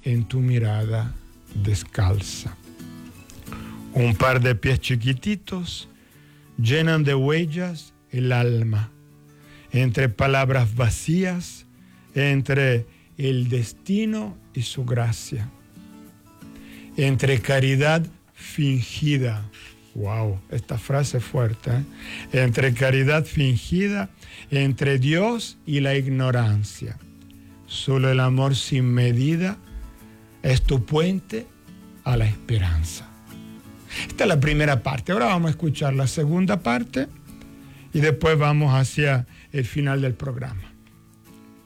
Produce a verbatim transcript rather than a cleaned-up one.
en tu mirada descalza. Un par de pies chiquititos llenan de huellas el alma, entre palabras vacías, entre el destino y su gracia, entre caridad fingida. Wow, esta frase es fuerte, ¿eh? Entre caridad fingida, entre Dios y la ignorancia. Solo el amor sin medida es tu puente a la esperanza. Esta es la primera parte. Ahora vamos a escuchar la segunda parte y después vamos hacia el final del programa.